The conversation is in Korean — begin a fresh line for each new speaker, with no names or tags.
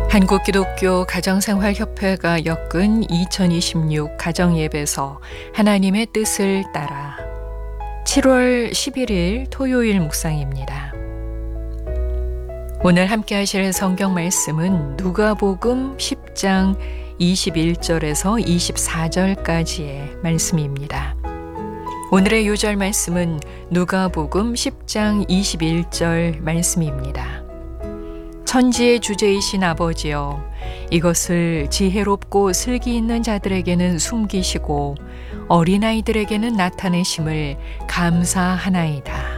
한국기독교 가정생활협회가 엮은 2026 가정예배서 하나님의 뜻을 따라 7월 11일 토요일 묵상입니다. 오늘 함께 하실 성경 말씀은 누가복음 10장 21절에서 24절까지의 말씀입니다. 오늘의 요절 말씀은 누가복음 10장 21절 말씀입니다. 천지의 주제이신 아버지여, 이것을 지혜롭고 슬기 있는 자들에게는 숨기시고 어린아이들에게는 나타내심을 감사하나이다.